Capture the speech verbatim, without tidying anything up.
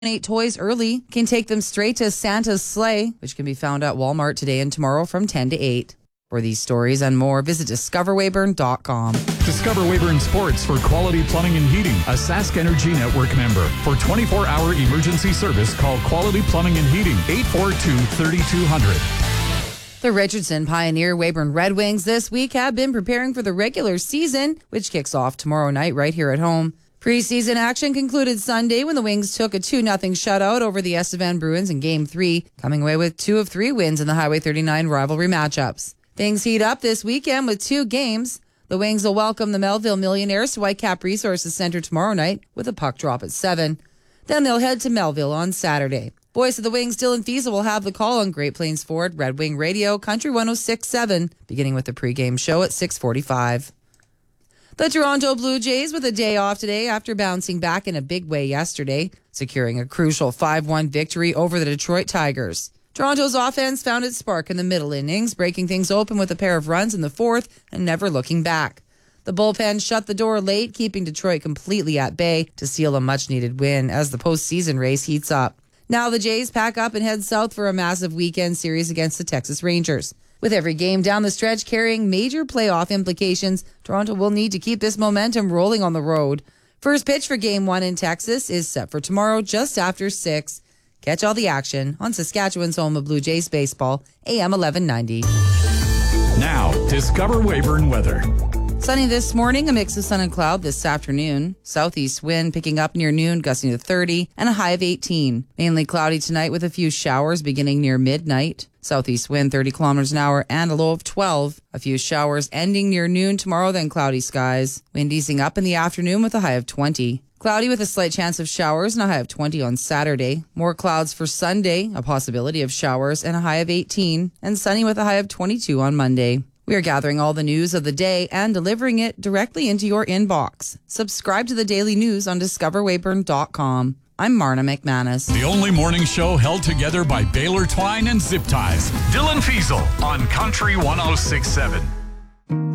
Eight toys early can take them straight to Santa's sleigh, which can be found at Walmart today and tomorrow from ten to eight. For these stories and more, visit discover weyburn dot com. Discover Weyburn Sports for quality plumbing and heating, a Sask Energy Network member. For twenty-four hour emergency service, call Quality Plumbing and Heating, eight four two, three two zero zero. The Richardson Pioneer Weyburn Red Wings this week have been preparing for the regular season, which kicks off tomorrow night right here at home. Preseason action concluded Sunday when the Wings took a two nothing shutout over the Estevan Bruins in Game three, coming away with two of three wins in the Highway thirty-nine rivalry matchups. Things heat up this weekend with two games. The Wings will welcome the Melville Millionaires to Whitecap Resources Centre tomorrow night with a puck drop at seven. Then they'll head to Melville on Saturday. Voice of the Wings, Dylan Fiesel, will have the call on Great Plains Ford Red Wing Radio, Country one oh six point seven, beginning with the pregame show at six forty-five. The Toronto Blue Jays with a day off today after bouncing back in a big way yesterday, securing a crucial five one victory over the Detroit Tigers. Toronto's offense found its spark in the middle innings, breaking things open with a pair of runs in the fourth and never looking back. The bullpen shut the door late, keeping Detroit completely at bay to seal a much-needed win as the postseason race heats up. Now the Jays pack up and head south for a massive weekend series against the Texas Rangers. With every game down the stretch carrying major playoff implications, Toronto will need to keep this momentum rolling on the road. First pitch for Game one in Texas is set for tomorrow just after six. Catch all the action on Saskatchewan's home of Blue Jays baseball, A M eleven ninety. Now, Discover Weyburn weather. Sunny this morning, a mix of sun and cloud this afternoon. Southeast wind picking up near noon, gusting to thirty, and a high of eighteen. Mainly cloudy tonight with a few showers beginning near midnight. Southeast wind thirty kilometers an hour and a low of twelve. A few showers ending near noon tomorrow, then cloudy skies. Wind easing up in the afternoon with a high of twenty. Cloudy with a slight chance of showers and a high of twenty on Saturday. More clouds for Sunday, a possibility of showers and a high of eighteen. And sunny with a high of twenty-two on Monday. We are gathering all the news of the day and delivering it directly into your inbox. Subscribe to the daily news on discover weyburn dot com. I'm Marna McManus. The only morning show held together by Baylor Twine and Zip Ties. Dylan Fiesel on Country one oh six point seven.